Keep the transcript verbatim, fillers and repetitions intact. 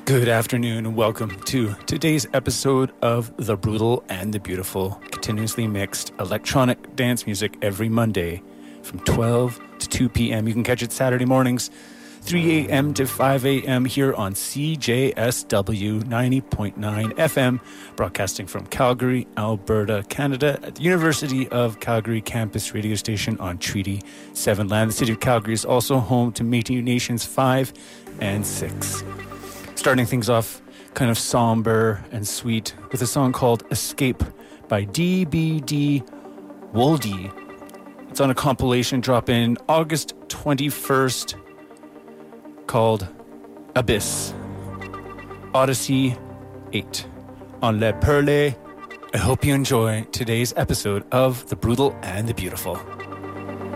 Good afternoon and welcome to today's episode of The Brutal and the Beautiful, continuously mixed electronic dance music every Monday from twelve to two p.m. You can catch it Saturday mornings, three a.m. to five a.m. here on C J S W ninety point nine F M, broadcasting from Calgary, Alberta, Canada, at the University of Calgary campus radio station on Treaty seven land. The city of Calgary is also home to Métis Nations five and six. Starting things off kind of somber and sweet with a song called Escape by D B D Wolde. It's on a compilation drop in August twenty-first called Abyss. Odyssey eight on Le Perle. I hope you enjoy today's episode of The Brutal and the Beautiful.